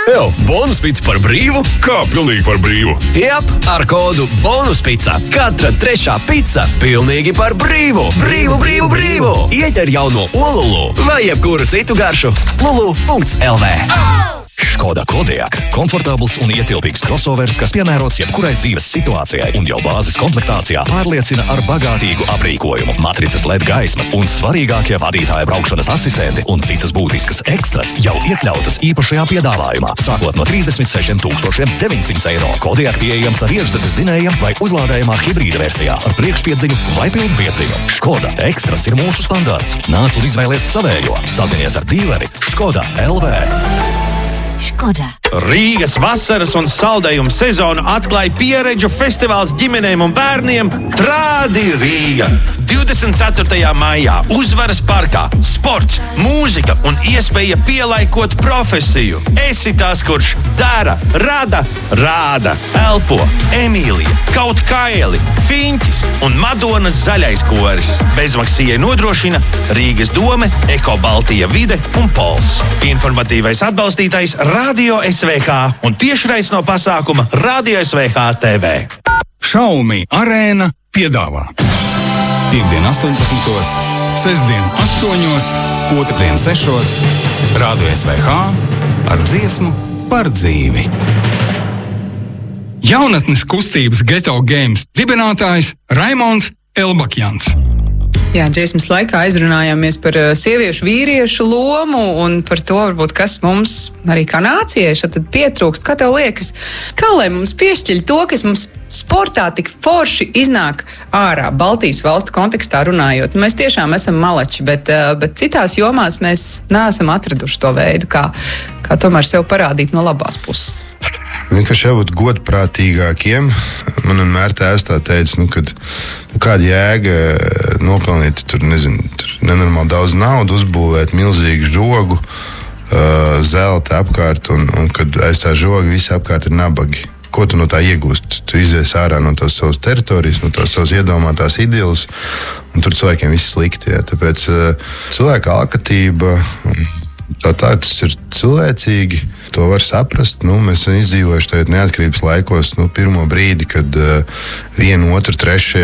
Jo, bonuspica par brīvu? Kā pilnīgi par brīvu? Jep, ar kodu BONUSPICA katra trešā pica pilnīgi par brīvu. Brīvu! Ieķer jauno Olulu vai jebkuru citu garšu lulu.lv. Škoda Kodiaq – komfortabls un ietilpīgs crossovers, kas piemērots jebkurai dzīves situācijai un jau bāzes komplektācijā pārliecina ar bagātīgu aprīkojumu, matricas LED gaismas un svarīgākie vadītāja braukšanas asistenti un citas būtiskas ekstras jau iekļautas īpašajā piedāvājumā, sākot no 36 900 eiro. Kodiaq pieejams ar iekšdedzes dzinējiem vai uzlādējumā hibrīda versijā ar priekšpiedziņu vai pilnpiedziņu. Škoda ekstras ir mūsu standarts. Nāc un izvēlies savējo. Sazinies ar dīleri Škoda LV. Škoda. Rīgas vasaras un saldējumu sezonu atklāja pieredžu festivāls ģimenēm un bērniem Trādi Rīga. 24. maijā Uzvaras parkā sports, mūzika un iespēja pielaikot profesiju. Esi tas, kurš dara, rada, rāda, elpo, Emīlija, Kaut Kaili, Fiņķis un Madonas zaļais koris. Bezmaksijai nodrošina Rīgas dome, Eko Baltija vide un Pols. Informatīvais atbalstītājs Radio SVH un tiešrais no pasākuma Radio SVH TV. Xiaomi Arēna piedāvā Piektdien 18, sestdien 8, otrdien 6, Radio SVH ar dziesmu par dzīvi. Jaunatnes kustības Ghetto Games dibinātājs Raimonds Elbakjans. Jā, dziesmas laikā aizrunājāmies par sieviešu vīriešu lomu un par to, varbūt, kas mums arī kā nācijai šeit pietrūkst. Kā tev liekas, kā lai mums piešķiļ to, kas mums sportā tik forši iznāk ārā, Baltijas valstu kontekstā runājot? Mēs tiešām esam malači, bet citās jomās mēs neesam atraduši to veidu, kā tomēr sev parādīt no labās puses. Vienkārši jābūt godprātīgākiem. Man vienmēr tēvs tā teica, kad kāda jēga nopelnīt tur nenormāli daudz naudu, uzbūvēt milzīgu žogu, zelta apkārt, un kad aiz tā žoga visi apkārt ir nabagi. Ko tu no tā iegūsti? Tu izies ārā no tās savas teritorijas, no tās savas iedomātās idejas, un tur cilvēkiem viss slikti. Jā. Tāpēc cilvēka alkatība, tas ir cilvēcīgi. To var saprast. Mēs esam izdzīvojuši tagad neatkarības laikos, pirmo brīdi, kad vienu, otru, trešie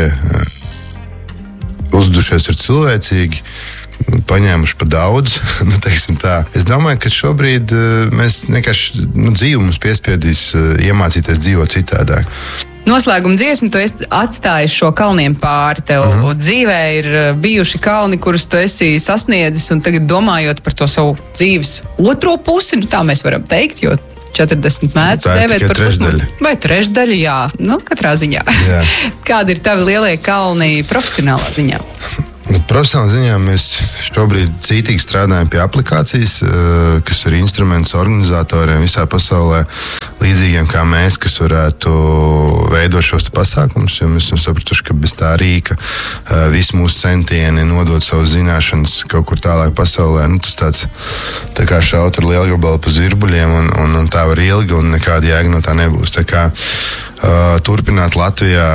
uzdušies ir cilvēcīgi, paņēmuši pa daudz. Es domāju, ka šobrīd mēs vienkārši dzīvi mums piespiedīs iemācīties dzīvot citādāk. Noslēguma dziesmu tu esi atstājis šo kalniem pāri. Tev dzīvē ir bijuši kalni, kurus tu esi sasniedzis, un tagad domājot par to savu dzīves otro pusi, tā mēs varam teikt, jo 40 mēdz dēvēt par pusmūžu. Vai trešdaļa, jā, katrā ziņā. Jā. Kādi ir tavi lielie kalni profesionālā ziņā? Profesionālā ziņā mēs šobrīd cītīgi strādājam pie aplikācijas, kas ir instruments organizatoriem visā pasaulē, līdzīgiem kā mēs, kas varētu veidot šos pasākumus, jo mēs esam sapratuši, ka bez tā rīka visi mūsu centieni nodot savas zināšanas kaut kur tālāk pasaulē, tas tāds tā kā šaut ar lielgabalu pa zirbuļiem, un tā var ilgi, un nekāda jēga no tā nebūs. Tā kā turpināt Latvijā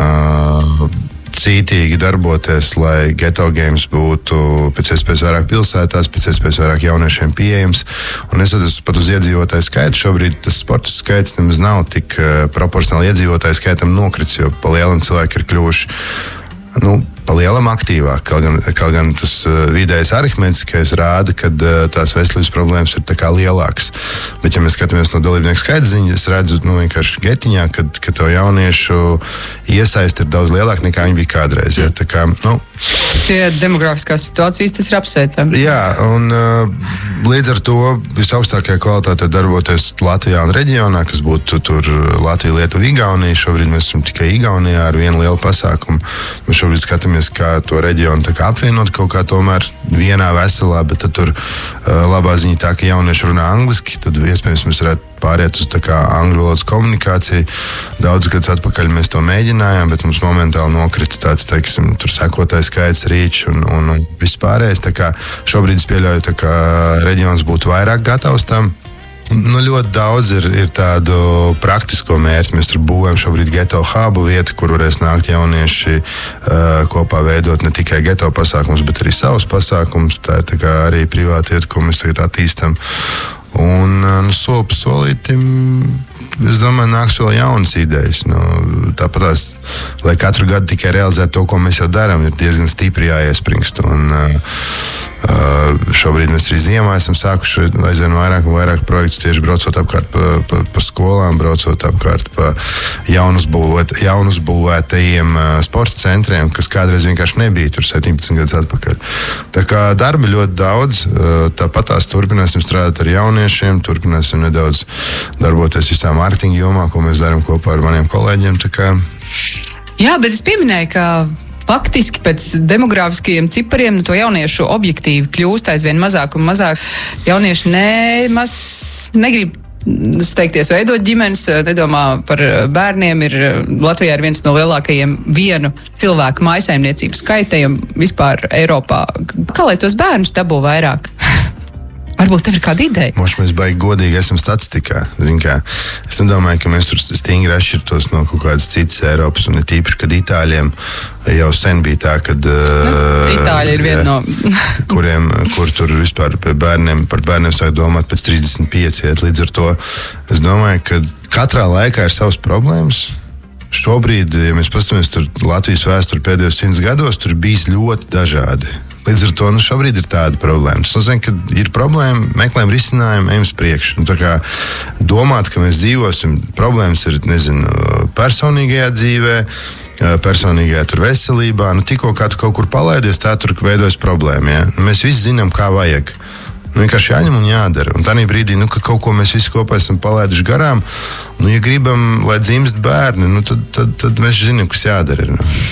cītīgi darboties, lai Ghetto Games būtu pēc iespējas vairāk pilsētās, pēc iespējas vairāk jauniešiem pieejams. Un neskatoties pat uz iedzīvotāju skaitu, šobrīd tas sporta skaits nemaz nav tik proporcionāli iedzīvotāju skaitam nokritis, jo pa lielam cilvēki ir kļuvuši pa lielam aktīvāk. Kaut gan tas vidējais aritmētiskais rāda, ka tās veselības problēmas ir tā kā lielākas. Bet, ja mēs skatāmies no dalībnieku skaita ziņas, es redzu vienkārši getiņā, ka to jauniešu iesaist ir daudz lielāka nekā viņi bija kādreiz. Ja? Tā kā, Pie demografiskās situācijas tas ir apsveicami. Jā, un līdz ar to visaugstākajā kvalitātē darboties Latvijā un reģionā, kas būtu tur Latvija, Lietuva, Igaunija. Šobrīd mēs esam tikai Igaunijā ar vienu lielu pasākumu. Mēs šobrīd skatāmies, kā to reģionu apvienot kaut kā tomēr vienā veselā, bet tad tur labā ziņa tā, ka jaunieši runā angliski, tad iespējams mēs varētu pāriet uz tā kā angļu valodas komunikāciju. Daudz gadus atpakaļ mēs to mēģinājām, bet mums momentāli nokrita tāds, tur sekotais skaits, rīčs un vispārējais. Tā kā šobrīd es pieļauju, tā kā reģions būtu vairāk gatavs tam. Ļoti daudz ir tādu praktisko mērķi. Mēs tur būvējam šobrīd Ghetto Hubu vietu, kur varēs nākt jaunieši kopā veidot ne tikai Ghetto pasākumus, bet arī savus pasākumus. Tā ir tā kā arī privāta vieta, ko mēs tagad attīstam. Un soli pa solītim, es domāju, nāks vēl jaunas idejas. Tāpat lai katru gadu tikai realizētu to, ko mēs jau darām, ir diezgan stipri jāiespringst. Šobrīd mēs arī ziemā esam sākuši aizvien vairāk un vairāk projektus tieši braucot apkārt pa skolām, braucot apkārt pa jaunuzbūvētajiem sporta centriem, kas kādreiz vienkārši nebija tur 17 gadus atpakaļ. Tā kā darba ļoti daudz, tāpat tās turpināsim strādāt ar jauniešiem, turpināsim nedaudz darboties visā mārketinga jomā, ko mēs darām kopā ar maniem kolēģiem. Jā, bet es pieminēju, ka faktiski pēc demogrāfiskajiem cipariem to jauniešu objektīvi kļūst aizvien mazāk un mazāk. Jaunieši negrib steigties veidot ģimenes, nedomā par bērniem. Latvijā ir viens no lielākajiem vienu cilvēku mājsaimniecību skaitējiem vispār Eiropā. Kā lai tos bērnus dabū vairāk? Varbūt tev ir kāda ideja? Mēs baigi godīgi esam statistikā. Es nedomāju, ka mēs tur stingri atšķirtos no kaut kādas citas Eiropas, un ir tīpaši, kad Itāļiem jau sen bija tā, kad Itāļi ir viena no kur tur vispār par bērniem sāk domāt pēc 35 iet. Līdz ar to es domāju, ka katrā laikā ir savas problēmas. Šobrīd, ja mēs paskatāmies tur Latvijas vēsturi pēdējos 100 gados, tur bijis ļoti dažādi. Līdz ar to šobrīd ir tāda problēma. Tas nozīmē, ka ir problēma, meklējam risinājumu, ejam uz priekšu. Domāt, ka mēs dzīvosim, problēmas ir, personīgajā dzīvē, personīgajā veselībā. Tikko kā tu kaut kur palaidies, tā tur veidojas problēma. Ja? Mēs visi zinām, kā vajag. Vienkārši jāņem un jādara. Un tādā brīdī, ka kaut ko mēs visi kopā esam palaiduši garām, ja gribam, lai dzimst bērni, tad mēs zinām, kas jādara.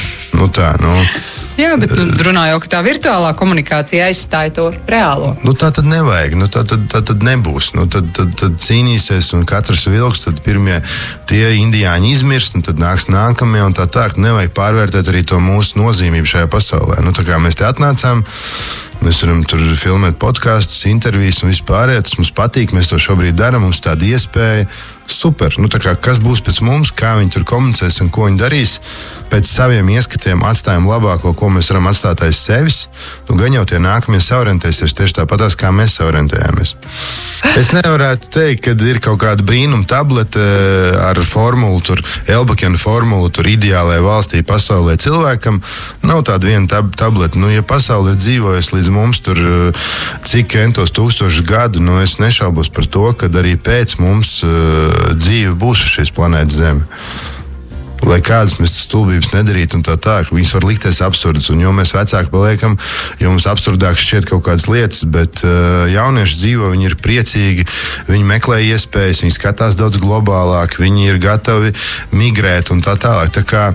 Jā, bet runā jau, ka tā virtuālā komunikācija aizstāja to reālo. Tā tad nevajag, tā tad nebūs. Tad cīnīsies un katrs vilks, tad pirmie tie indiāņi izmirst, un tad nāks nākamie un tā. Nevajag pārvērtēt arī to mūsu nozīmību šajā pasaulē. Kā mēs te atnācām, mēs varam tur filmēt podkastus, intervijas un vispārējā. Tas mums patīk, mēs to šobrīd darām, mums tāda iespēja. Super. Kas būs pēc mums, kā viņi tur komunicēs un ko viņi darīs, pēc saviem ieskatiem atstājam labāko, ko mēs varam atstāt aiz sevis. Gan jau tie nākamie saorientēsies tieši tāpatās, kā mēs saorientējāmies. Es nevarētu teikt, ka ir kaut kāda brīnuma tablete ar formulu, Elbakjana formulu, ideālajai valstī, pasaulē cilvēkam. Nav tāda viena tablete. Ja pasaule ir dzīvojusi līdz mums tur cik entos tūkstošus gadu, es nešaubos par to, ka arī pēc mums dzīve būs uz šīs planētas Zeme. Lai kādas mēs stulbības nedarītu un tā, viņas var likties absurdas. Un jo mēs vecāki paliekam, jo mums absurdāk šķiet kaut kādas lietas, bet jaunieši dzīvo, viņi ir priecīgi, viņi meklē iespējas, viņi skatās daudz globālāk, viņi ir gatavi migrēt un tā tālāk. Tā kā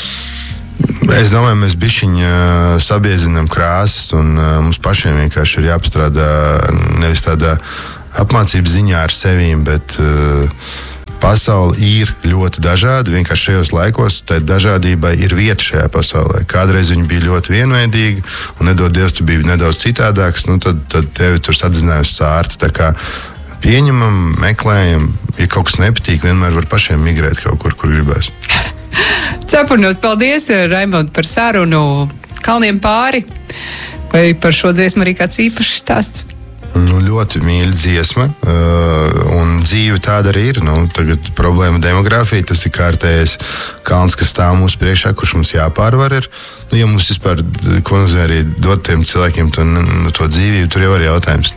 es domāju, mēs bišķiņi sabiezinām krāsas un mums pašiem vienkārši ir jāapstrādā nevis tādā apmācības ziņā ar sevīm, bet pasaule ir ļoti dažāda. Vienkārši šajos laikos tai dažādībai ir vieta šajā pasaulē. Kādreiz viņi bija ļoti vienveidīgi, un nedod Dievs, tu biji nedaudz citādāks, tad tevi tur sadzinājusi sārta. Tā kā pieņemam, meklējam, ja kaut kas nepatīk, vienmēr var pašiem migrēt kaut kur gribēs. Cepurnos, paldies, Raimond, par sarunu Kalniem pāri. Vai par šo dziesmu arī kāds īpašs stāsts? Ļoti mīļa dziesma, un dzīve tāda arī ir. Tagad problēma demogrāfija, tas ir kārtējais kalns, kas stāv mūsu priekšā, kurš mums jāpārvar ir. Ja mums vispār, ko nozīmē arī dot tiem cilvēkiem to dzīvību, tur jau ir jautājums.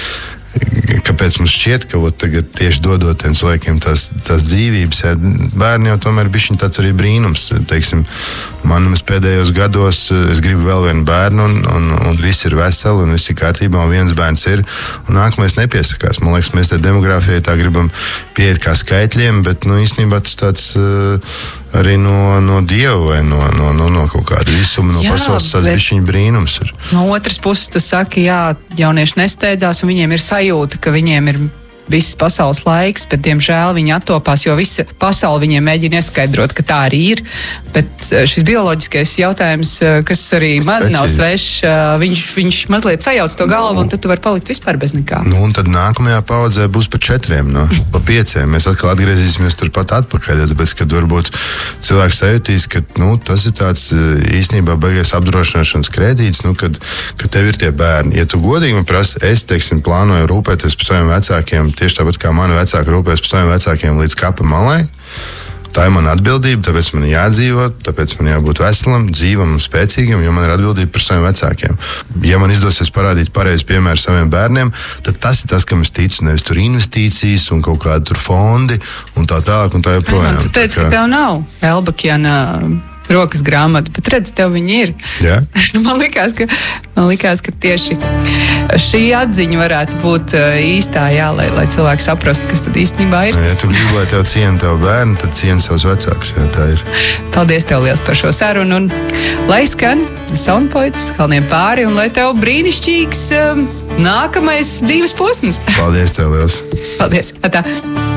Kāpēc mums šķiet, ka tagad tieši dodot tiem cilvēkiem tās dzīvības, bērni jau tomēr bišķiņ tāds arī brīnums. Teiksim, man pēdējos gados es gribu vēl vienu bērnu, un viss ir veseli, un viss ir kārtībā, un viens bērns ir, un nākamais nepiesakās. Man liekas, mēs te demogrāfijai tā gribam pieiet kā skaitļiem, bet īstenībā tas tāds arī no Dieva vai no kaut kāda visuma, no pasaules tāds bišķiņ brīnums ir. No otras puses, tu saki, jaunieši nesteidzās, un viņiem ir sajūta, ka viņiem ir viss pasaules laiks, bet, diemžēl, viņi attopās, jo visa pasaule viņiem mēģina ieskaidrot, ka tā arī ir. Bet šis bioloģiskais jautājums, kas arī man nav svešs, viņš mazliet sajauc to galvu, un tad tu vari palikt vispār bez nekā. Un tad nākamajā paudzē būs pa 4, pa 5. Mēs atkal atgriezīsimies turpat atpakaļ, tāpēc, kad varbūt cilvēks sajūtīs, ka tas ir tāds īstenībā baigais apdrošināšanas kredīts, kad tev ir tie bērni. Ja tu godīgi man prasa, es, plānoju rūpēties par saviem vecākiem tieši tāpat kā mani vecāki rūpēs par saviem vecākiem līdz kapa malai. Tā ir mana atbildība, tāpēc man jādzīvo, tāpēc man jābūt veselam, dzīvam un spēcīgam, jo man ir atbildība par saviem vecākiem. Ja man izdosies parādīt pareizi piemēru saviem bērniem, tad tas ir tas, kam es ticu, nevis tur investīcijas un kaut kādi tur fondi un tā tālāk un tā joprojām. Tu teici, ka tev nav Elbakjana rokas grāmata, bet redz, tev viņi ir. Jā. Man likās, ka tieši šī atziņa varētu būt īstā, jā, lai cilvēki saprastu, kas tad īstenībā ir. Ja tu gribi, lai tev ciena tavu bērnu, tad ciena savus vecākus. Jā, tā ir. Paldies tev liels par šo sarunu. Un lai skan Soundpoints, Kalniem pāri, un lai tev brīnišķīgs nākamais dzīves posms. Paldies tev liels. Paldies. Atā.